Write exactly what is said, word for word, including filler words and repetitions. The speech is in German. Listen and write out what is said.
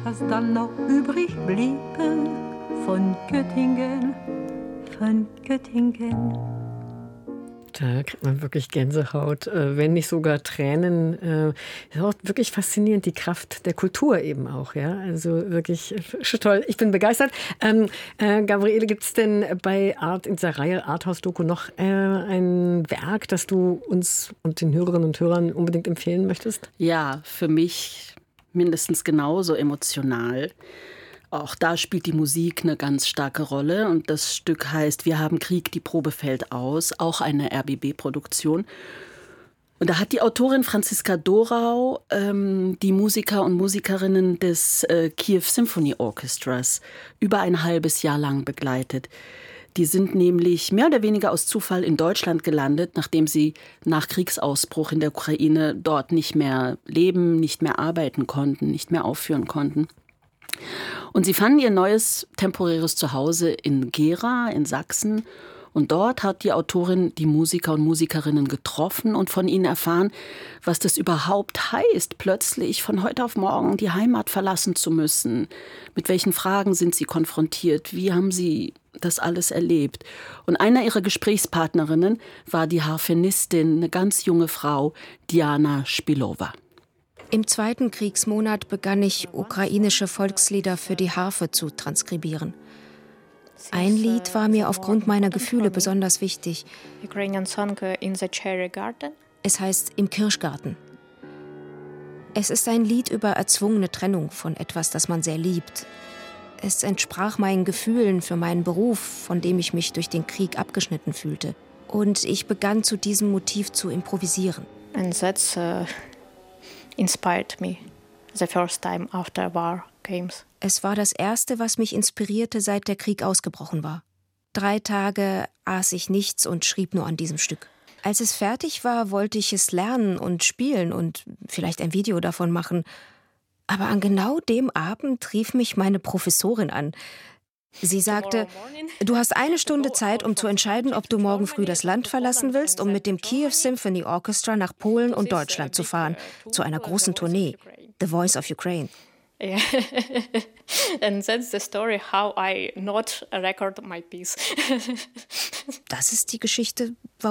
was dann noch übrig bliebe von Göttingen, von Göttingen. Da kriegt man wirklich Gänsehaut, wenn nicht sogar Tränen. Das ist auch wirklich faszinierend, die Kraft der Kultur eben auch. Ja? Also wirklich toll. Ich bin begeistert. Ähm, äh, Gabriele, gibt es denn bei Art in dieser Reihe Arthouse-Doku noch äh, ein Werk, das du uns und den Hörerinnen und Hörern unbedingt empfehlen möchtest? Ja, für mich mindestens genauso emotional. Auch da spielt die Musik eine ganz starke Rolle. Und das Stück heißt Wir haben Krieg, die Probe fällt aus. Auch eine R B B-Produktion. Und da hat die Autorin Franziska Dorau ähm, die Musiker und Musikerinnen des äh, Kiew Symphony Orchestras über ein halbes Jahr lang begleitet. Die sind nämlich mehr oder weniger aus Zufall in Deutschland gelandet, nachdem sie nach Kriegsausbruch in der Ukraine dort nicht mehr leben, nicht mehr arbeiten konnten, nicht mehr aufführen konnten. Und sie fanden ihr neues temporäres Zuhause in Gera in Sachsen. Und dort hat die Autorin die Musiker und Musikerinnen getroffen und von ihnen erfahren, was das überhaupt heißt, plötzlich von heute auf morgen die Heimat verlassen zu müssen. Mit welchen Fragen sind sie konfrontiert? Wie haben sie das alles erlebt? Und einer ihrer Gesprächspartnerinnen war die Harfenistin, eine ganz junge Frau, Diana Spilowa. Im zweiten Kriegsmonat begann ich, ukrainische Volkslieder für die Harfe zu transkribieren. Ein Lied war mir aufgrund meiner Gefühle besonders wichtig. Es heißt Im Kirschgarten. Es ist ein Lied über erzwungene Trennung von etwas, das man sehr liebt. Es entsprach meinen Gefühlen für meinen Beruf, von dem ich mich durch den Krieg abgeschnitten fühlte. Und ich begann zu diesem Motiv zu improvisieren. And that's, uh inspired me the first time after war came. Es war das Erste, was mich inspirierte, seit der Krieg ausgebrochen war. Drei Tage aß ich nichts und schrieb nur an diesem Stück. Als es fertig war, wollte ich es lernen und spielen und vielleicht ein Video davon machen. Aber an genau dem Abend rief mich meine Professorin an. Sie sagte, du hast eine Stunde Zeit, um zu entscheiden, ob du morgen früh das Land verlassen willst, um mit dem Kiew Symphony Orchestra nach Polen und Deutschland zu fahren, zu einer großen Tournee, The Voice of Ukraine. Yeah. And that's the story how I not record my piece. Das ist die Geschichte, warum